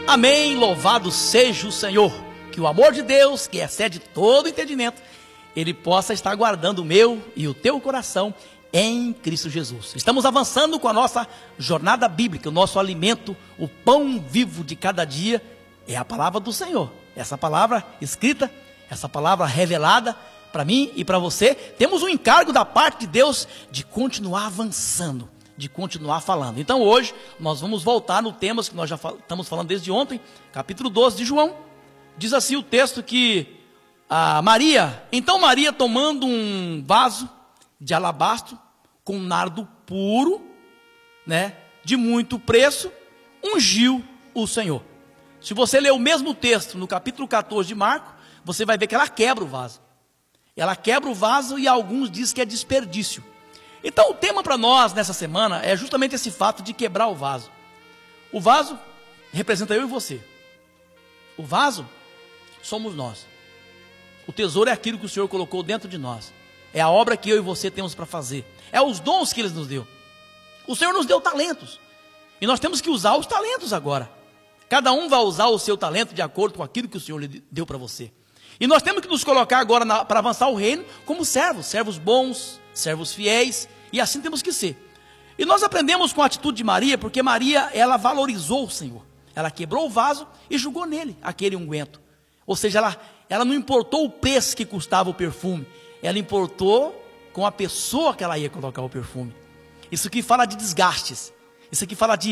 Amém, louvado seja o Senhor. Que o amor de Deus, que excede todo entendimento, Ele possa estar guardando o meu e o teu coração em Cristo Jesus. Estamos avançando com a nossa jornada bíblica, o nosso alimento, o pão vivo de cada dia, é a palavra do Senhor. Essa palavra escrita, essa palavra revelada para mim e para você. Temos um encargo da parte de Deus de continuar avançando, de continuar falando. Então hoje nós vamos voltar no tema que nós já estamos falando desde ontem, capítulo 12 de João. Diz assim o texto que então Maria, tomando um vaso de alabastro com nardo puro, de muito preço, ungiu o Senhor. Se você ler o mesmo texto no capítulo 14 de Marcos, você vai ver que ela quebra o vaso. Ela quebra o vaso e alguns dizem que é desperdício. Então o tema para nós nessa semana é justamente esse fato de quebrar o vaso. O vaso representa eu e você. O vaso somos nós. O tesouro é aquilo que o Senhor colocou dentro de nós. É a obra que eu e você temos para fazer. É os dons que Ele nos deu. O Senhor nos deu talentos. E nós temos que usar os talentos agora. Cada um vai usar o seu talento de acordo com aquilo que o Senhor lhe deu para você. E nós temos que nos colocar agora para avançar o reino como servos. Servos bons, servos fiéis. E assim temos que ser. E nós aprendemos com a atitude de Maria, porque Maria, ela valorizou o Senhor. Ela quebrou o vaso e jogou nele aquele unguento. Ou seja, ela não importou o preço que custava o perfume. Ela importou com a pessoa que ela ia colocar o perfume. Isso aqui fala de desgastes. Isso aqui fala de